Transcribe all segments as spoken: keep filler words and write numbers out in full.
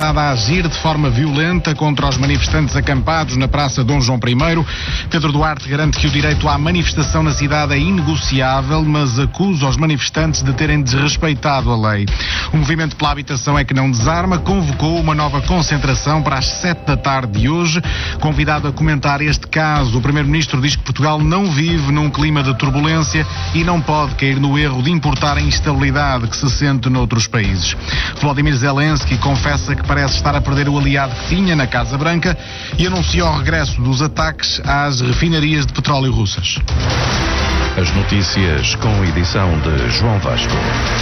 a agir de forma violenta contra os manifestantes acampados na Praça Dom João I. Pedro Duarte garante que o direito à manifestação na cidade é inegociável, mas acusa os manifestantes de terem desrespeitado a lei. O Movimento pela Habitação é que não desarma, convocou uma nova concentração para as sete da tarde de hoje. Convidado a comentar este caso, o Primeiro-Ministro diz que Portugal não vive num clima de turbulência e não pode cair no erro de importar a instabilidade que se sente noutros países. Volodymyr Zelensky confessa que parece estar a perder o aliado que tinha na Casa Branca e anunciou o regresso dos ataques às refinarias de petróleo russas. As notícias com edição de João Vasco.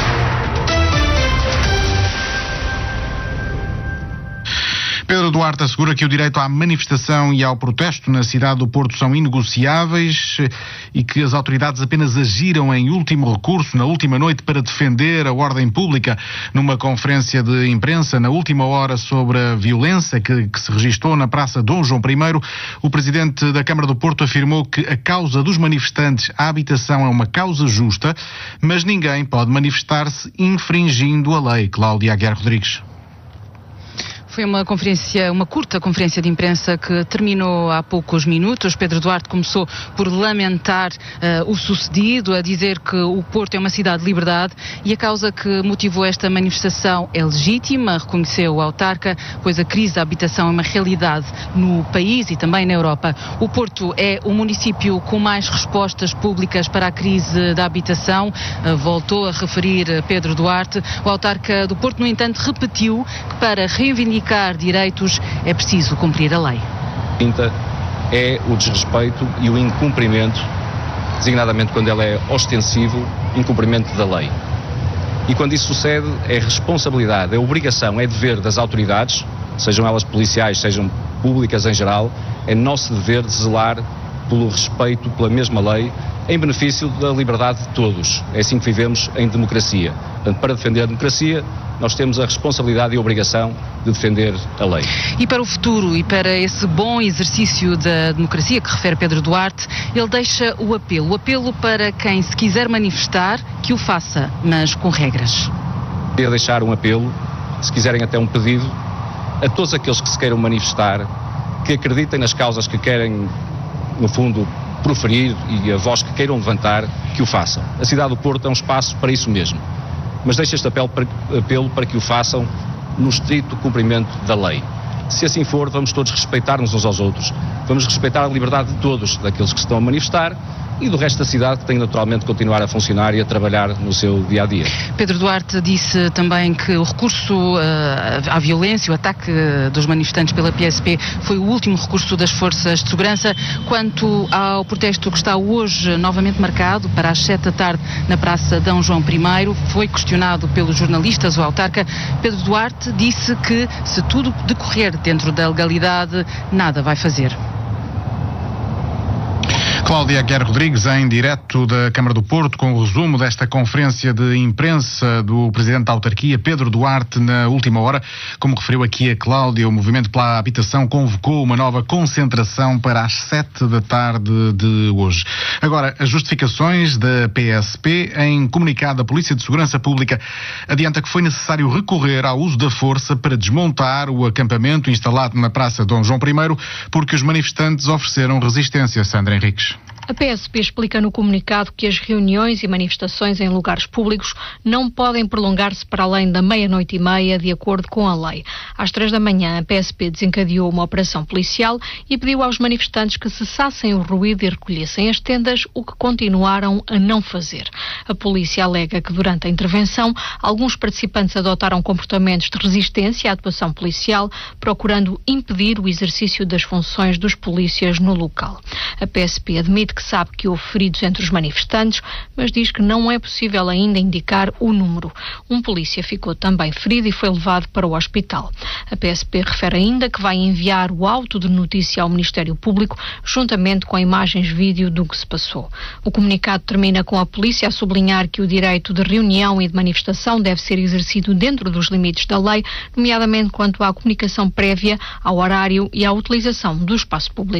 Pedro Duarte assegura que o direito à manifestação e ao protesto na cidade do Porto são inegociáveis e que as autoridades apenas agiram em último recurso, na última noite, para defender a ordem pública. Numa conferência de imprensa, na última hora, sobre a violência que, que se registrou na Praça Dom João I, o presidente da Câmara do Porto afirmou que a causa dos manifestantes à habitação é uma causa justa, mas ninguém pode manifestar-se infringindo a lei. Cláudia Aguiar Rodrigues. Foi uma conferência, uma curta conferência de imprensa que terminou há poucos minutos. Pedro Duarte começou por lamentar uh, o sucedido, a dizer que o Porto é uma cidade de liberdade e a causa que motivou esta manifestação é legítima, reconheceu o autarca, pois a crise da habitação é uma realidade no país e também na Europa. O Porto é o município com mais respostas públicas para a crise da habitação, uh, voltou a referir Pedro Duarte. O autarca do Porto, no entanto, repetiu que para reivindicar direitos é preciso cumprir a lei. Quinta é o desrespeito e o incumprimento, designadamente quando ele é ostensivo, incumprimento da lei. E quando isso sucede, é responsabilidade, é obrigação, é dever das autoridades, sejam elas policiais, sejam públicas em geral, é nosso dever de zelar pelo respeito, pela mesma lei, em benefício da liberdade de todos. É assim que vivemos em democracia. Portanto, para defender a democracia, nós temos a responsabilidade e a obrigação de defender a lei. E para o futuro e para esse bom exercício da democracia que refere Pedro Duarte, ele deixa o apelo, o apelo para quem se quiser manifestar, que o faça, mas com regras. Queria deixar um apelo, se quiserem até um pedido, a todos aqueles que se queiram manifestar, que acreditem nas causas que querem, no fundo, proferir e a voz que queiram levantar, que o façam. A cidade do Porto é um espaço para isso mesmo. Mas deixo este apelo para, apelo para que o façam no estrito cumprimento da lei. Se assim for, vamos todos respeitar-nos uns aos outros, vamos respeitar a liberdade de todos, daqueles que se estão a manifestar e do resto da cidade, que tem naturalmente de continuar a funcionar e a trabalhar no seu dia-a-dia. Pedro Duarte disse também que o recurso uh, à violência, o ataque dos manifestantes pela P S P foi o último recurso das forças de segurança. Quanto ao protesto que está hoje novamente marcado para as sete da tarde na Praça Dom João I, foi questionado pelos jornalistas, o autarca. Pedro Duarte disse que se tudo decorrer dentro da legalidade, nada vai fazer. Cláudia Aguiar Rodrigues, em direto da Câmara do Porto, com o resumo desta conferência de imprensa do Presidente da Autarquia, Pedro Duarte, na última hora. Como referiu aqui a Cláudia, o Movimento pela Habitação convocou uma nova concentração para as sete da tarde de hoje. Agora, as justificações da P S P. Em comunicado, a Polícia de Segurança Pública adianta que foi necessário recorrer ao uso da força para desmontar o acampamento instalado na Praça Dom João I, porque os manifestantes ofereceram resistência. Sandra Henriques. A P S P explica no comunicado que as reuniões e manifestações em lugares públicos não podem prolongar-se para além da meia-noite e meia, de acordo com a lei. Às três da manhã, a P S P desencadeou uma operação policial e pediu aos manifestantes que cessassem o ruído e recolhessem as tendas, o que continuaram a não fazer. A polícia alega que durante a intervenção, alguns participantes adotaram comportamentos de resistência à atuação policial, procurando impedir o exercício das funções dos polícias no local. A P S P admite que sabe que houve feridos entre os manifestantes, mas diz que não é possível ainda indicar o número. Um polícia ficou também ferido e foi levado para o hospital. A P S P refere ainda que vai enviar o auto de notícia ao Ministério Público, juntamente com imagens vídeo do que se passou. O comunicado termina com a polícia a sublinhar que o direito de reunião e de manifestação deve ser exercido dentro dos limites da lei, nomeadamente quanto à comunicação prévia, ao horário e à utilização do espaço público.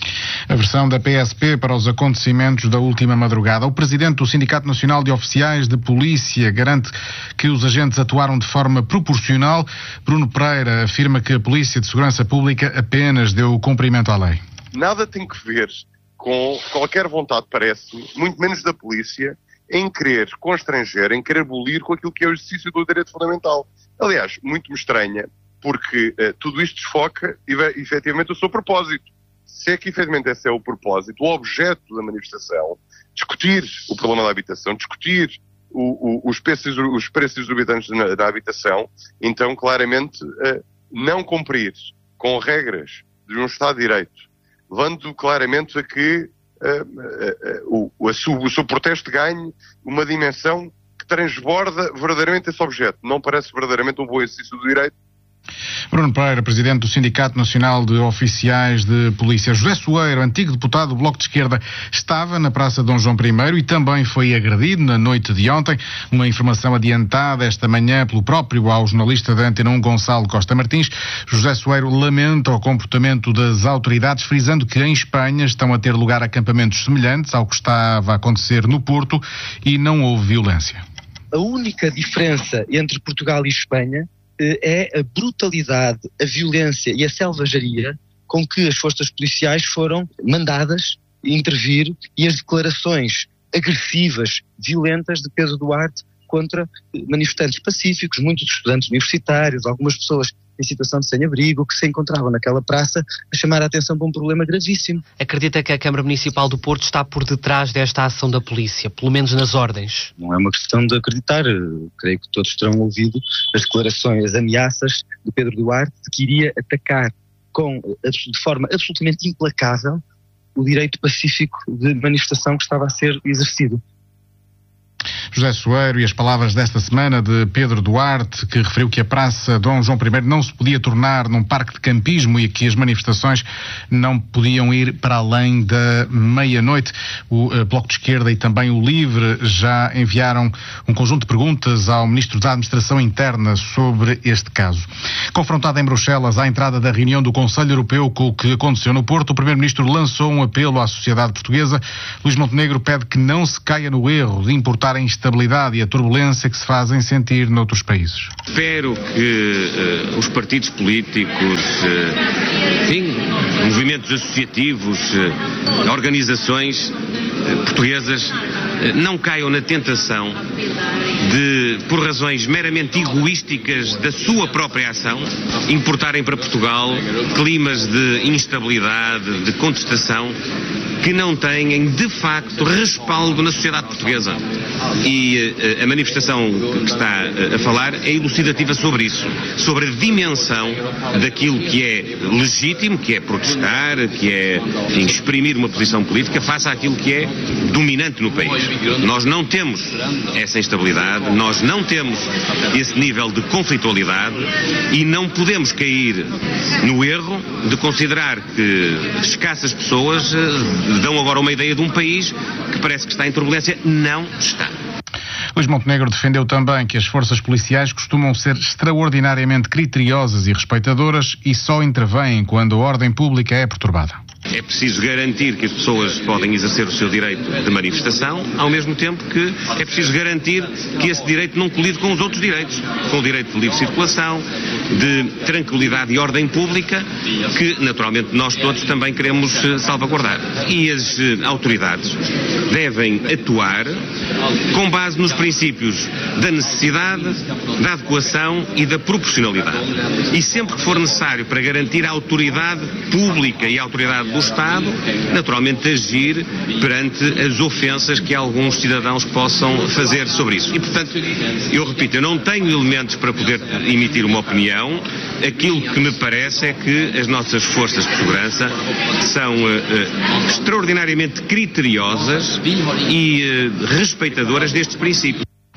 A versão da P S P para os acontecimentos da última madrugada. O presidente do Sindicato Nacional de Oficiais de Polícia garante que os agentes atuaram de forma proporcional. Bruno Pereira afirma que a Polícia de Segurança Pública apenas deu cumprimento à lei. Nada tem que ver com qualquer vontade, parece-me, muito menos da polícia, em querer constranger, em querer abolir com aquilo que é o exercício do direito fundamental. Aliás, muito me estranha, porque uh, tudo isto desfoca, efetivamente, o seu propósito. Se é que, efetivamente, esse é o propósito, o objeto da manifestação, discutir o problema da habitação, discutir o, o, os, preços, os preços exorbitantes na, da habitação, então, claramente, uh, não cumprir com regras de um Estado de Direito, levando claramente a que uh, uh, uh, o, a su, o seu protesto ganhe uma dimensão que transborda verdadeiramente esse objeto. Não parece verdadeiramente um bom exercício do direito. Bruno Pereira, presidente do Sindicato Nacional de Oficiais de Polícia. José Soeiro, antigo deputado do Bloco de Esquerda, estava na Praça Dom João I e também foi agredido na noite de ontem. Uma informação adiantada esta manhã pelo próprio ao jornalista da Antena um, Gonçalo Costa Martins. José Soeiro lamenta o comportamento das autoridades, frisando que em Espanha estão a ter lugar acampamentos semelhantes ao que estava a acontecer no Porto e não houve violência. A única diferença entre Portugal e Espanha é a brutalidade, a violência e a selvageria com que as forças policiais foram mandadas intervir e as declarações agressivas, violentas de Pedro Duarte contra manifestantes pacíficos, muitos estudantes universitários, algumas pessoas em situação de sem-abrigo que se encontravam naquela praça a chamar a atenção para um problema gravíssimo. Acredita que a Câmara Municipal do Porto está por detrás desta ação da polícia, pelo menos nas ordens? Não é uma questão de acreditar. Creio que todos terão ouvido as declarações, as ameaças de Pedro Duarte de que iria atacar com, de forma absolutamente implacável o direito pacífico de manifestação que estava a ser exercido. José Soeiro e as palavras desta semana de Pedro Duarte, que referiu que a Praça Dom João I não se podia tornar num parque de campismo e que as manifestações não podiam ir para além da meia-noite. O uh, Bloco de Esquerda e também o LIVRE já enviaram um conjunto de perguntas ao Ministro da Administração Interna sobre este caso. Confrontado em Bruxelas à entrada da reunião do Conselho Europeu com o que aconteceu no Porto, o Primeiro-Ministro lançou um apelo à sociedade portuguesa. Luís Montenegro pede que não se caia no erro de importar a instabilidade e a turbulência que se fazem sentir noutros países. Espero que uh, os partidos políticos, uh, enfim, movimentos associativos, uh, organizações uh, portuguesas uh, não caiam na tentação de, por razões meramente egoísticas da sua própria ação, importarem para Portugal climas de instabilidade, de contestação, que não têm, de facto, respaldo na sociedade portuguesa. E uh, a manifestação que está uh, a falar é elucidativa sobre isso, sobre a dimensão daquilo que é legítimo, que é protestar, que é enfim, exprimir uma posição política face àquilo que é dominante no país. Nós não temos essa instabilidade, nós não temos esse nível de conflitualidade e não podemos cair no erro de considerar que escassas pessoas uh, dão agora uma ideia de um país que parece que está em turbulência. Não está. Luís Montenegro defendeu também que as forças policiais costumam ser extraordinariamente criteriosas e respeitadoras e só intervêm quando a ordem pública é perturbada. É preciso garantir que as pessoas podem exercer o seu direito de manifestação, ao mesmo tempo que é preciso garantir que esse direito não colide com os outros direitos, com o direito de livre circulação, de tranquilidade e ordem pública, que naturalmente nós todos também queremos salvaguardar. E as autoridades devem atuar com base nos princípios da necessidade, da adequação e da proporcionalidade. E sempre que for necessário para garantir a autoridade pública e a autoridade do Estado, naturalmente agir perante as ofensas que alguns cidadãos possam fazer sobre isso. E, portanto, eu repito, eu não tenho elementos para poder emitir uma opinião. Aquilo que me parece é que as nossas forças de segurança são uh, uh, extraordinariamente criteriosas e uh, respeitadoras destes princípios.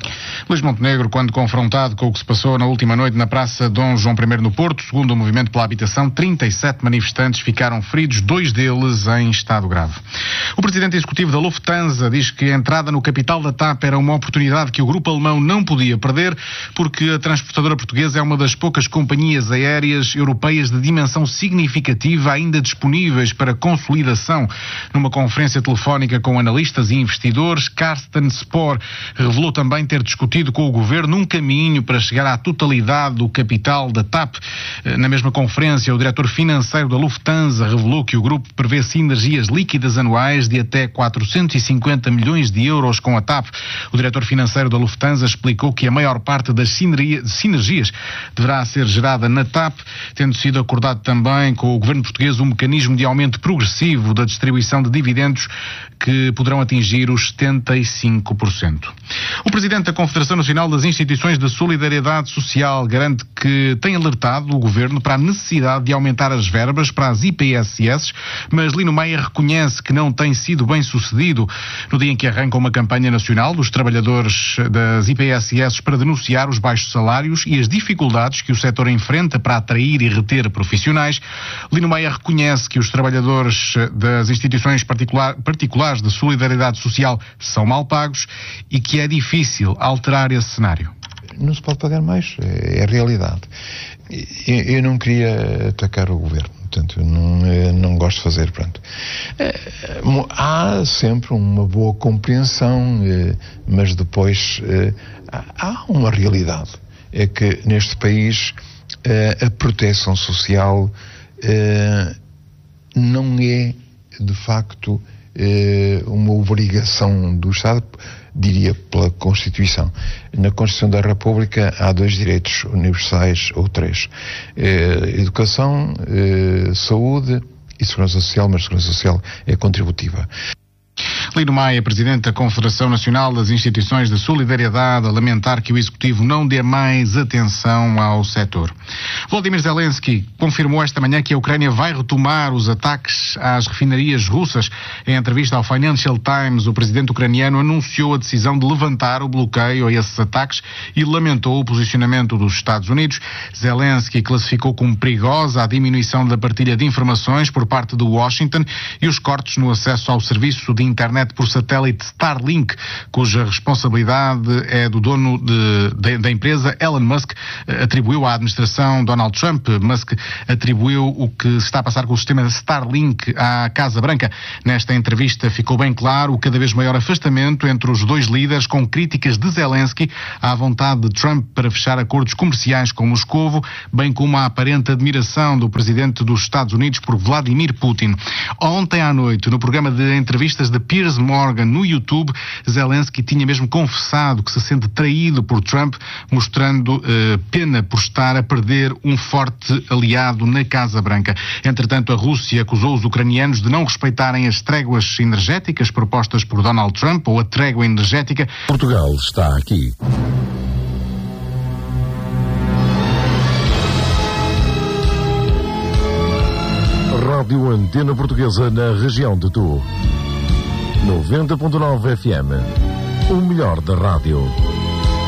Luís Montenegro, quando confrontado com o que se passou na última noite na Praça Dom João primeiro no Porto, segundo o Movimento pela Habitação, trinta e sete manifestantes ficaram feridos, dois deles em estado grave. O presidente executivo da Lufthansa diz que a entrada no capital da TAP era uma oportunidade que o grupo alemão não podia perder, porque a transportadora portuguesa é uma das poucas companhias aéreas europeias de dimensão significativa ainda disponíveis para consolidação. Numa conferência telefónica com analistas e investidores, Carsten Spohr revelou também ter discutido com o governo um caminho para chegar à totalidade do capital da TAP. Na mesma conferência, o diretor financeiro da Lufthansa revelou que o grupo prevê sinergias líquidas anuais de até quatrocentos e cinquenta milhões de euros com a TAP. O diretor financeiro da Lufthansa explicou que a maior parte das sinergias deverá ser gerada na TAP, tendo sido acordado também com o governo português um mecanismo de aumento progressivo da distribuição de dividendos que poderão atingir os setenta e cinco por cento. O presidente da Confederação Nacional das Instituições de Solidariedade Social garante que tem alertado o governo para a necessidade de aumentar as verbas para as I P S S, mas Lino Meyer reconhece que não tem sido bem sucedido. No dia em que arranca uma campanha nacional dos trabalhadores das I P S S para denunciar os baixos salários e as dificuldades que o setor enfrenta para atrair e reter profissionais, Lino Meyer reconhece que os trabalhadores das instituições particular, particulares de solidariedade social são mal pagos e que é difícil alterar esse cenário. Não se pode pagar mais, é a realidade. Eu não queria atacar o governo, portanto, não, não gosto de fazer, pronto. Há sempre uma boa compreensão, mas depois há uma realidade. É que neste país a proteção social não é, de facto, uma obrigação do Estado, diria pela Constituição. Na Constituição da República há dois direitos universais, ou três: eh, educação, eh, saúde e segurança social, mas a segurança social é contributiva. Lino Maia, presidente da Confederação Nacional das Instituições de Solidariedade, a lamentar que o Executivo não dê mais atenção ao setor. Volodymyr Zelensky confirmou esta manhã que a Ucrânia vai retomar os ataques às refinarias russas. Em entrevista ao Financial Times, o presidente ucraniano anunciou a decisão de levantar o bloqueio a esses ataques e lamentou o posicionamento dos Estados Unidos. Zelensky classificou como perigosa a diminuição da partilha de informações por parte de Washington e os cortes no acesso ao serviço de internet por satélite Starlink, cuja responsabilidade é do dono de, de, da empresa. Elon Musk atribuiu à administração Donald Trump. Musk atribuiu o que se está a passar com o sistema Starlink à Casa Branca. Nesta entrevista ficou bem claro o cada vez maior afastamento entre os dois líderes, com críticas de Zelensky à vontade de Trump para fechar acordos comerciais com Moscovo, bem como a aparente admiração do presidente dos Estados Unidos por Vladimir Putin. Ontem à noite, no programa de entrevistas de Piers Morgan no YouTube, Zelensky tinha mesmo confessado que se sente traído por Trump, mostrando eh, pena por estar a perder um forte aliado na Casa Branca. Entretanto, a Rússia acusou os ucranianos de não respeitarem as tréguas energéticas propostas por Donald Trump, ou a trégua energética. Portugal está aqui. Rádio Antena Portuguesa na região de Tu. noventa ponto nove F M. O melhor da rádio.